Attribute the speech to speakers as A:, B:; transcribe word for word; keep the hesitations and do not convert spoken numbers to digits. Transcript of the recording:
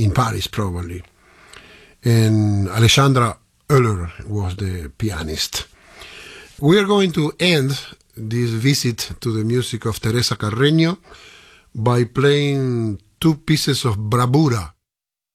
A: in Paris probably. And Alexandra Euler was the pianist. We are going to end this visit to the music of Teresa Carreño by playing two pieces of bravura